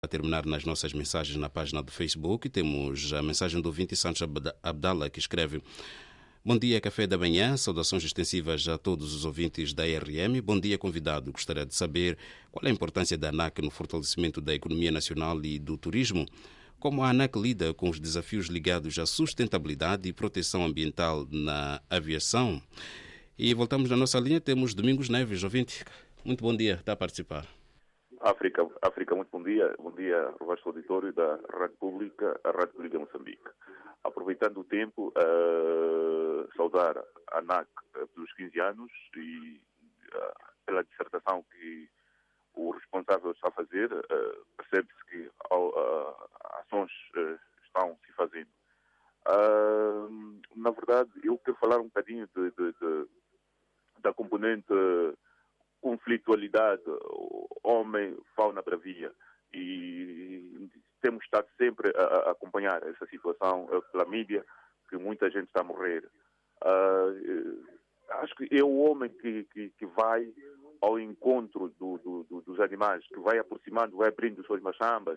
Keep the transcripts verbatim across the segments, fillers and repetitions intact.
A terminar nas nossas mensagens na página do Facebook, temos a mensagem do ouvinte Santos Abdallah, que escreve: Bom dia, café da manhã, saudações extensivas a todos os ouvintes da R M. Bom dia, convidado. Gostaria de saber qual é a importância da ANAC no fortalecimento da economia nacional e do turismo. Como a ANAC lida com os desafios ligados à sustentabilidade e proteção ambiental na aviação? E voltamos na nossa linha, temos Domingos Neves, ouvinte. Muito bom dia, está a participar. África, África, muito bom dia. Bom dia ao vasto auditório da Rádio Pública, a Rádio Pública Moçambique. Aproveitando o tempo, uh, saudar a ANAC uh, pelos quinze anos e uh, pela dissertação que o responsável está a fazer. Uh, percebe-se que uh, ações uh, estão se fazendo. Uh, na verdade, eu quero falar um bocadinho de, de, de, da componente uh, conflitualidade homem-fauna bravia, e temos estado sempre a, a acompanhar essa situação uh, pela mídia, que muita gente está a morrer. Uh, acho que é o homem que, que, que vai ao encontro do, do, do, dos animais, que vai aproximando, vai abrindo suas machambas.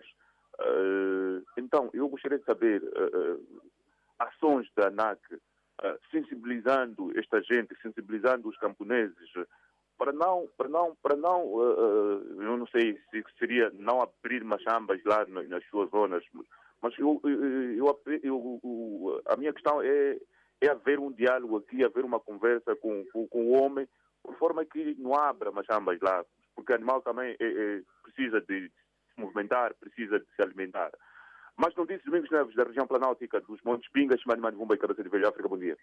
Uh, então, eu gostaria de saber uh, uh, ações da ANAC uh, sensibilizando esta gente, sensibilizando os camponeses, para não, para não, para não, uh, uh, eu não sei se seria não abrir machambas lá no, nas suas zonas, mas eu, eu, eu, eu, a minha questão é, é haver um diálogo aqui, haver uma conversa com, com, com o homem, por forma que não abra machambas lá, porque o animal também é, é, precisa de se movimentar, precisa de se alimentar. Mas não disse Domingos Neves, da região planáutica dos Montes Pingas, Chimani Vumba e Cabeça de Velho, África, bom dia.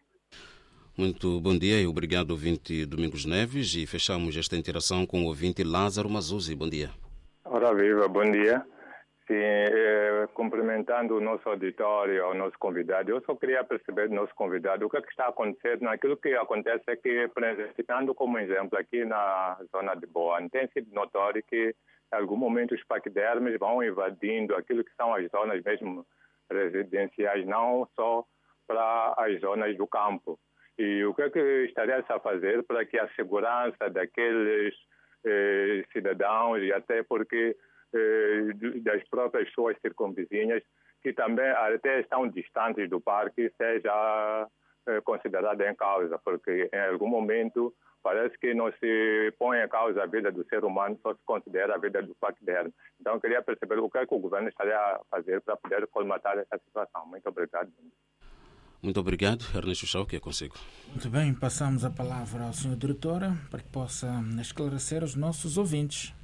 Muito bom dia e obrigado, ouvinte Domingos Neves, e fechamos esta interação com o ouvinte Lázaro Mazuzzi. Bom dia. Ora viva, bom dia. Sim, eh, cumprimentando o nosso auditório, o nosso convidado, eu só queria perceber do nosso convidado o que é que está acontecendo. Aquilo que acontece é que, citando como exemplo aqui na zona de Boa, tem sido notório que em algum momento os paquidermes vão invadindo aquilo que são as zonas mesmo residenciais, não só para as zonas do campo. E o que é que estaria a fazer para que a segurança daqueles eh, cidadãos, e até porque eh, das próprias suas circunvizinhas, que também até estão distantes do parque, seja eh, considerada em causa, porque em algum momento parece que não se põe em causa a vida do ser humano, só se considera a vida do paquidermo. Então eu queria perceber o que é que o governo estaria a fazer para poder colmatar essa situação. Muito obrigado. Muito obrigado, Ernesto Chau, que é consigo. Muito bem, passamos a palavra ao senhor Diretor para que possa esclarecer os nossos ouvintes.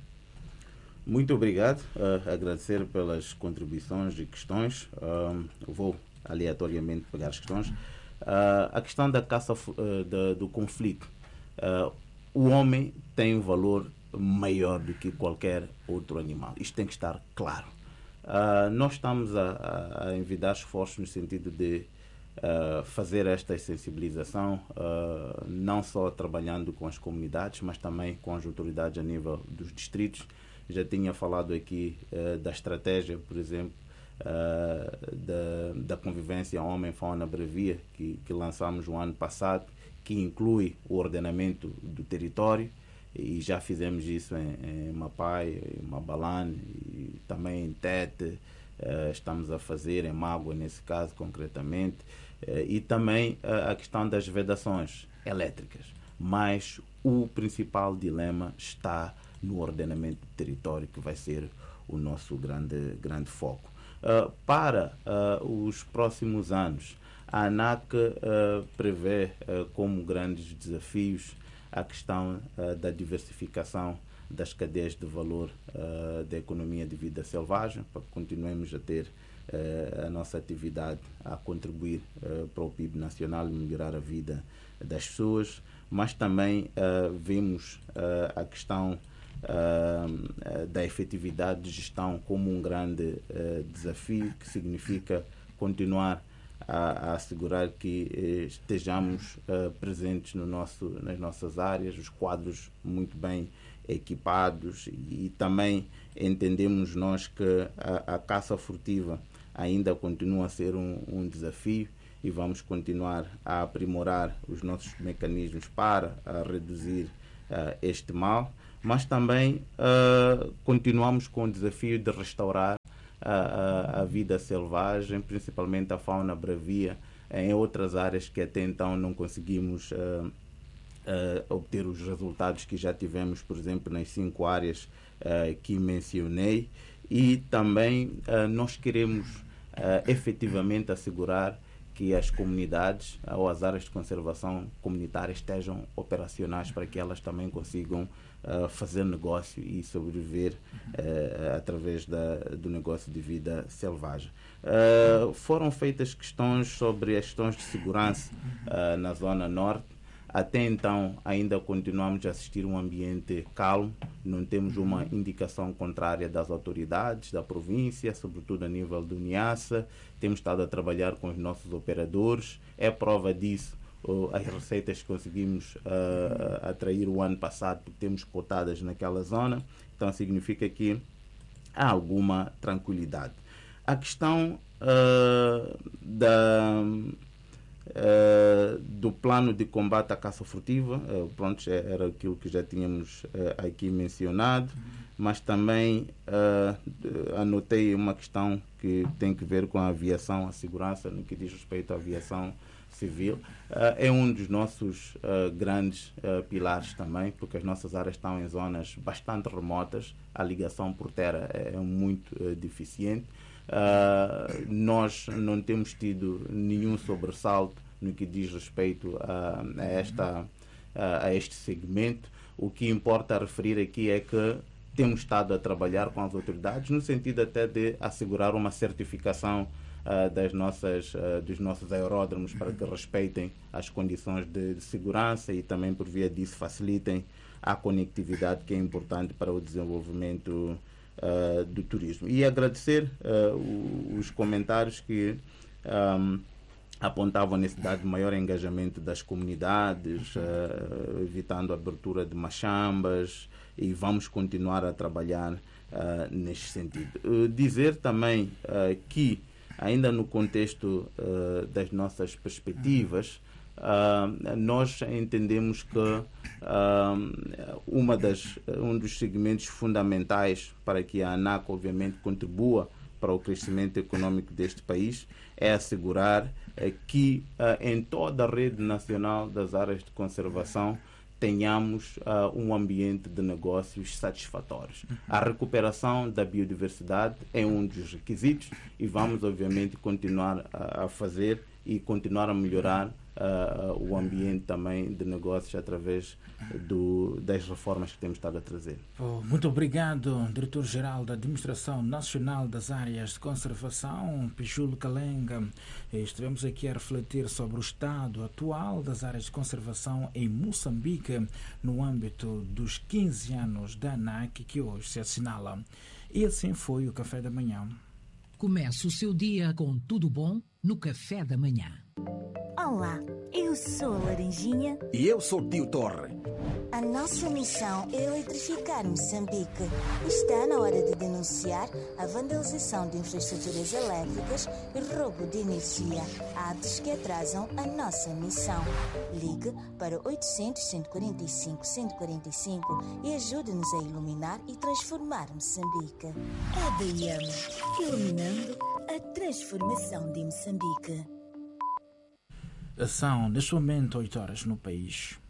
Muito obrigado, uh, agradecer pelas contribuições e questões. Uh, vou aleatoriamente pegar as questões. Uh, a questão da caça uh, da, do conflito. Uh, o homem tem um valor maior do que qualquer outro animal. Isto tem que estar claro. Uh, nós estamos a, a, a envidar esforços no sentido de Uh, fazer esta sensibilização, uh, não só trabalhando com as comunidades, mas também com as autoridades a nível dos distritos. Já tinha falado aqui uh, da estratégia, por exemplo, uh, da, da convivência homem-fauna bravia, que, que lançamos o ano passado, que inclui o ordenamento do território, e já fizemos isso em, em Mapai, em Mabalane, e também em Tete. Uh, estamos a fazer em Mágoa, nesse caso, concretamente. Uh, e também uh, a questão das vedações elétricas. Mas o principal dilema está no ordenamento do território, que vai ser o nosso grande, grande foco. Uh, para uh, os próximos anos, a ANAC uh, prevê uh, como grandes desafios a questão uh, da diversificação das cadeias de valor uh, da economia de vida selvagem, para que continuemos a ter uh, a nossa atividade a contribuir uh, para o P I B nacional e melhorar a vida das pessoas, mas também uh, vemos uh, a questão uh, da efetividade de gestão como um grande uh, desafio, que significa continuar a, a assegurar que eh, estejamos uh, presentes no nosso, nas nossas áreas, os quadros muito bem equipados, e também entendemos nós que a, a caça furtiva ainda continua a ser um, um desafio, e vamos continuar a aprimorar os nossos mecanismos para a reduzir uh, este mal, mas também uh, continuamos com o desafio de restaurar a, a, a vida selvagem, principalmente a fauna bravia, em outras áreas que até então não conseguimos uh, uh, obter os resultados que já tivemos, por exemplo, nas cinco áreas uh, que mencionei. E também uh, nós queremos uh, efetivamente assegurar que as comunidades uh, ou as áreas de conservação comunitárias estejam operacionais para que elas também consigam uh, fazer negócio e sobreviver uh, através da, do negócio de vida selvagem. Uh, foram feitas questões sobre as questões de segurança uh, na Zona Norte. Até então, ainda continuamos a assistir um ambiente calmo, não temos uma indicação contrária das autoridades da província, sobretudo a nível do Niassa. Temos estado a trabalhar com os nossos operadores. É prova disso uh, as receitas que conseguimos uh, atrair o ano passado, porque temos cotadas naquela zona. Então, significa que há alguma tranquilidade. A questão uh, da... Uh, do plano de combate à caça furtiva, uh, pronto, era aquilo que já tínhamos uh, aqui mencionado, mas também uh, anotei uma questão que tem que ver com a aviação, a segurança no que diz respeito à aviação civil. Uh, é um dos nossos uh, grandes uh, pilares também, porque as nossas áreas estão em zonas bastante remotas, a ligação por terra é, é muito uh, deficiente. Uh, nós não temos tido nenhum sobressalto no que diz respeito a, a, esta, a, a este segmento. O que importa referir aqui é que temos estado a trabalhar com as autoridades no sentido até de assegurar uma certificação uh, das nossas, uh, dos nossos aeródromos para que respeitem as condições de, de segurança e também por via disso facilitem a conectividade que é importante para o desenvolvimento Uh, do turismo. E agradecer uh, os comentários que um, apontavam a necessidade de maior engajamento das comunidades, uh, evitando a abertura de machambas, e vamos continuar a trabalhar uh, neste sentido. Uh, dizer também uh, que, ainda no contexto uh, das nossas perspectivas, Uh, nós entendemos que uh, uma das, um dos segmentos fundamentais para que a ANAC, obviamente, contribua para o crescimento econômico deste país é assegurar uh, que uh, em toda a rede nacional das áreas de conservação tenhamos uh, um ambiente de negócios satisfatórios. A recuperação da biodiversidade é um dos requisitos e vamos, obviamente, continuar a, a fazer e continuar a melhorar Uh, o ambiente também de negócios através do, das reformas que temos estado a trazer. Oh, muito obrigado, Diretor-Geral da Administração Nacional das Áreas de Conservação, Pijulo Kalenga. Estivemos aqui a refletir sobre o estado atual das áreas de conservação em Moçambique no âmbito dos quinze anos da ANAC que hoje se assinala. E assim foi o Café da Manhã. Comece o seu dia com tudo bom no Café da Manhã. Olá, eu sou a Laranjinha. E eu sou o Tio Torre. A nossa missão é eletrificar Moçambique. Está na hora de denunciar a vandalização de infraestruturas elétricas e roubo de energia, atos que atrasam a nossa missão. Ligue para oitocentos, cento e quarenta e cinco, cento e quarenta e cinco e ajude-nos a iluminar e transformar Moçambique. A D I M, iluminando a transformação de Moçambique. São, neste momento, oito horas no país.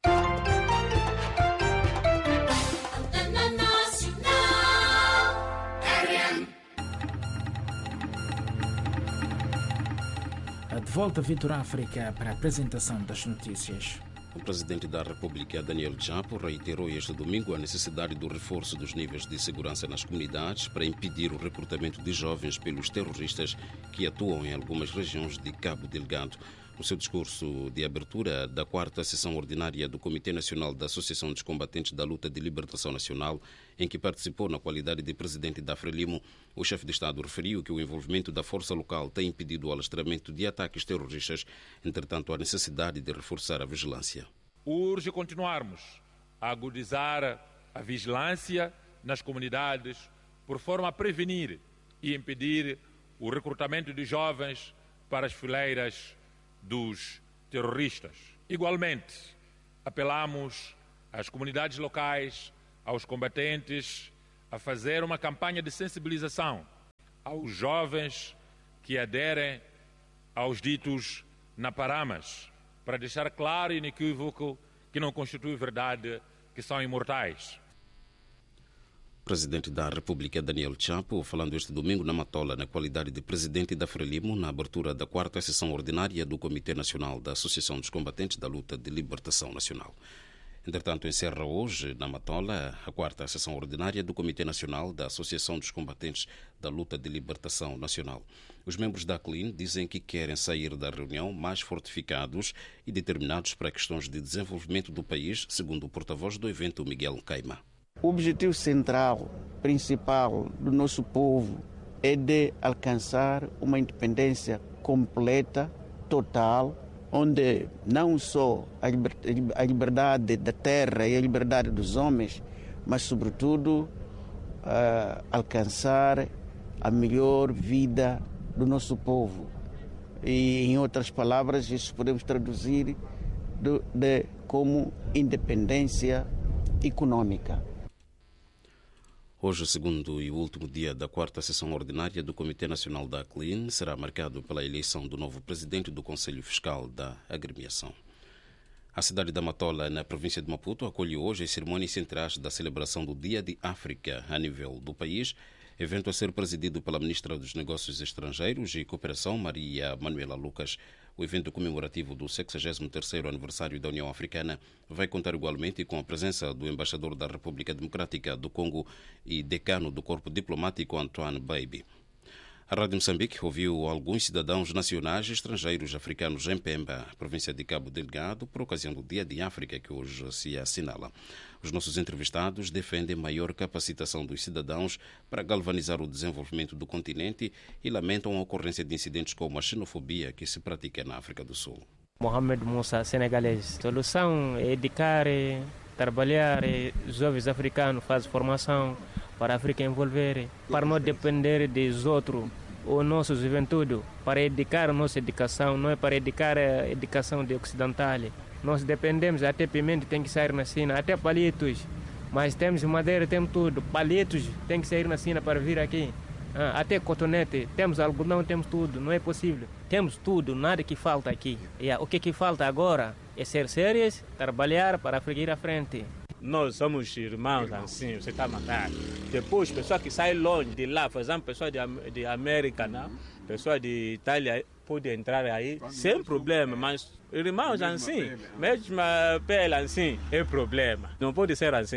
De volta a Vitor África para a apresentação das notícias. O Presidente da República, Daniel Chapo, reiterou este domingo a necessidade do reforço dos níveis de segurança nas comunidades para impedir o recrutamento de jovens pelos terroristas que atuam em algumas regiões de Cabo Delgado. No seu discurso de abertura da quarta sessão ordinária do Comitê Nacional da Associação dos Combatentes da Luta de Libertação Nacional, em que participou na qualidade de presidente da Frelimo, o chefe de Estado referiu que o envolvimento da força local tem impedido o alastramento de ataques terroristas, entretanto, há necessidade de reforçar a vigilância. Urge continuarmos a agudizar a vigilância nas comunidades, por forma a prevenir e impedir o recrutamento de jovens para as fileiras dos terroristas. Igualmente, apelamos às comunidades locais aos combatentes a fazer uma campanha de sensibilização aos jovens que aderem aos ditos Naparamas, para deixar claro e inequívoco que não constitui verdade que são imortais. O presidente da República, Daniel Chapo, falando este domingo na Matola, na qualidade de presidente da Frelimo, na abertura da quarta sessão ordinária do Comitê Nacional da Associação dos Combatentes da Luta de Libertação Nacional. Entretanto, encerra hoje, na Matola, a quarta sessão ordinária do Comitê Nacional da Associação dos Combatentes da Luta de Libertação Nacional. Os membros da A C L I N dizem que querem sair da reunião mais fortificados e determinados para questões de desenvolvimento do país, segundo o porta-voz do evento, Miguel Queima. O objetivo central, principal do nosso povo é de alcançar uma independência completa, total, onde não só a liberdade da terra e a liberdade dos homens, mas, sobretudo, uh, alcançar a melhor vida do nosso povo. E, em outras palavras, isso podemos traduzir de, de, como independência econômica. Hoje, o segundo e último dia da quarta sessão ordinária do Comitê Nacional da A C L I N será marcado pela eleição do novo presidente do Conselho Fiscal da Agremiação. A cidade da Matola, na província de Maputo, acolhe hoje as cerimônias centrais da celebração do Dia de África a nível do país, evento a ser presidido pela Ministra dos Negócios Estrangeiros e Cooperação, Maria Manuela Lucas. O evento comemorativo do sexagésimo terceiro aniversário da União Africana vai contar igualmente com a presença do embaixador da República Democrática do Congo e decano do Corpo Diplomático, Antoine Baby. A Rádio Moçambique ouviu alguns cidadãos nacionais e estrangeiros africanos em Pemba, província de Cabo Delgado, por ocasião do Dia de África que hoje se assinala. Os nossos entrevistados defendem maior capacitação dos cidadãos para galvanizar o desenvolvimento do continente e lamentam a ocorrência de incidentes como a xenofobia que se pratica na África do Sul. Mohamed Moussa, senegalês. A solução é educar, é trabalhar, é, jovens africanos fazem formação para a África envolver, para não depender dos outros, ou nossa juventude, para educar a nossa educação, não é para educar a educação de ocidental. Nós dependemos, até pimenta tem que sair na China, até palitos, mas temos madeira, temos tudo, palitos tem que sair na China para vir aqui, ah, até cotonete, temos algodão, temos tudo, não é possível. Temos tudo, nada que falta aqui. E o que, que falta agora é ser sérios, trabalhar para ir à frente. Nós somos irmãos assim, você está matando. Depois, pessoa que sai longe de lá, por exemplo, pessoa de, de América, não? Pessoa de Itália, pode entrar aí sem problema, mas irmãos assim, mesmo pele assim, é problema. Não pode ser assim.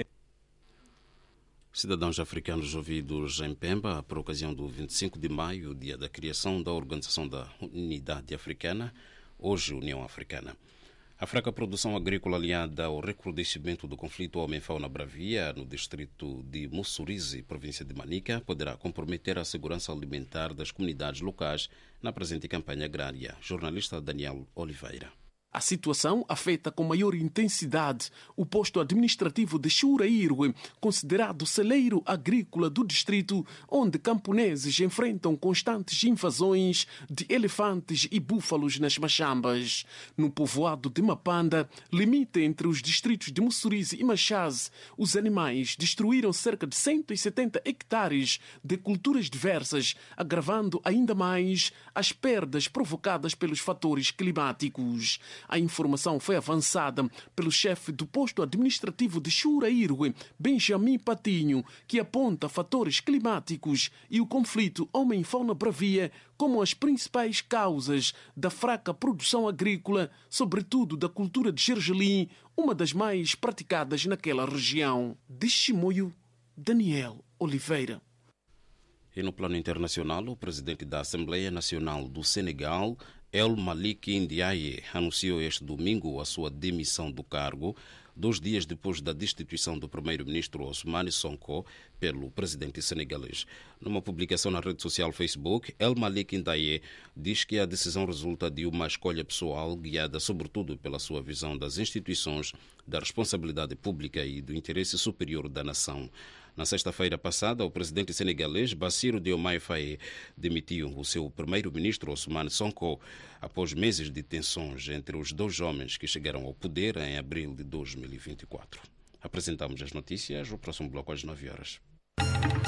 Cidadãos africanos ouvidos em Pemba por ocasião do vinte e cinco de maio, dia da criação da Organização da Unidade Africana, hoje União Africana. A fraca produção agrícola aliada ao recrudescimento do conflito homem-fauna bravia no distrito de Mussurize, província de Manica, poderá comprometer a segurança alimentar das comunidades locais na presente campanha agrária. Jornalista Daniel Oliveira. A situação afeta com maior intensidade o posto administrativo de Churaíro, considerado celeiro agrícola do distrito, onde camponeses enfrentam constantes invasões de elefantes e búfalos nas machambas. No povoado de Mapanda, limite entre os distritos de Mussurize e Machaze, os animais destruíram cerca de cento e setenta hectares de culturas diversas, agravando ainda mais as perdas provocadas pelos fatores climáticos. A informação foi avançada pelo chefe do posto administrativo de Churaíro, Benjamin Patinho, que aponta fatores climáticos e o conflito homem-fauna bravia como as principais causas da fraca produção agrícola, sobretudo da cultura de gergelim, uma das mais praticadas naquela região. De Chimoio, Daniel Oliveira. E no plano internacional, o presidente da Assembleia Nacional do Senegal, El Malik Ndiaye, anunciou este domingo a sua demissão do cargo, dois dias depois da destituição do primeiro-ministro Ousmane Sonko pelo presidente senegalês. Numa publicação na rede social Facebook, El Malik Ndiaye diz que a decisão resulta de uma escolha pessoal guiada sobretudo pela sua visão das instituições, da responsabilidade pública e do interesse superior da nação. Na sexta-feira passada, o presidente senegalês Bassirou Diomaye Faye demitiu o seu primeiro-ministro Ousmane Sonko após meses de tensões entre os dois homens que chegaram ao poder em abril de dois mil e vinte e quatro. Apresentamos as notícias, o próximo bloco às nove horas.